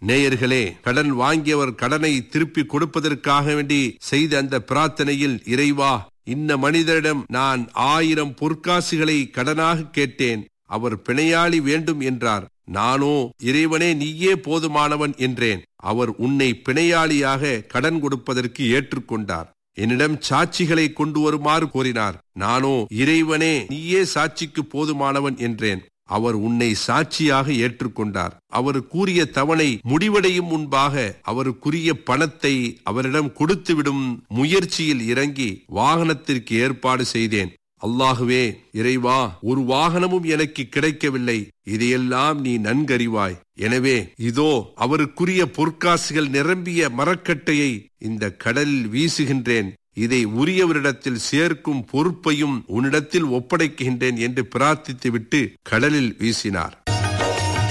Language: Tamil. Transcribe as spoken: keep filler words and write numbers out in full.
நேயர்களே, கடன் வாங்கியவர் கடனை திருப்பி கொடுப்பதற்காக வேண்டி செய்த அந்த பிரார்த்தனையில், இறைவா, இந்த மனிதரிடம் நான் ஆயிரம் பொற்காசுகளை கடனாக கேட்டேன், அவர் பிணையாளி வேண்டும் என்றார். நானோ, இறைவனே நீயே போதுமானவன் என்றேன். அவர் உன்னை பிணையாளியாக கடன் கொடுப்பதற்கு ஏற்றுக்கொண்டார். என்னிடம் சாட்சிகளை கொண்டு வருமாறு கோரினார். நானோ, இறைவனே நீயே சாட்சிக்கு போதுமானவன் என்றேன். அவர் உன்னை சாட்சியாக ஏற்றுக்கொண்டார். அவர் கூறிய தவணை முடிவடையும் முன்பாக அவருக்குரிய பணத்தை அவரிடம் கொடுத்துவிடும் முயற்சியில் இறங்கி வாகனத்திற்கு ஏற்பாடு செய்தேன். அல்லாஹுவே, இறைவா, ஒரு வாகனமும் எனக்கு கிடைக்கவில்லை, இதையெல்லாம் நீ நன்கறிவாய். எனவே இதோ அவருக்குரிய பொற்காசுகள் நிரம்பிய மரக்கட்டையை இந்த கடலில் வீசுகின்றேன். இதை உரியவரிடத்தில் சேர்க்கும் பொறுப்பையும் உன்னிடத்தில் ஒப்படைக்கின்றேன் என்று பிரார்த்தித்துவிட்டு கடலில் வீசினார்.